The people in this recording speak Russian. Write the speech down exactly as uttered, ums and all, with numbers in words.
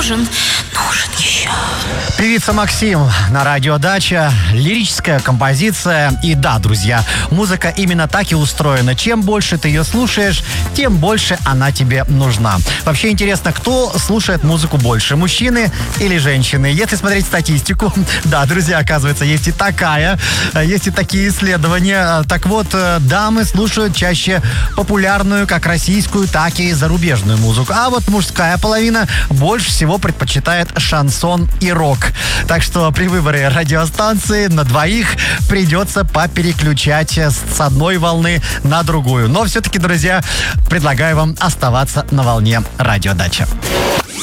нужен, нужен еще. Певица Максим на радио Дача. Лирическая композиция. И да, друзья, музыка именно так и устроена. Чем больше ты ее слушаешь, тем больше она тебе нужна. Вообще интересно, кто слушает музыку больше, мужчины или женщины? Если смотреть статистику, да, друзья, оказывается, есть и такая, есть и такие исследования. Так вот, дамы слушают чаще популярную как российскую, так и зарубежную музыку. А вот мужская половина больше всего предпочитает шансон и рок. Так что при выборе радиостанции на двоих придется попереключать с одной волны на другую. Но все-таки, друзья, предлагаю вам оставаться на волне радио Дача.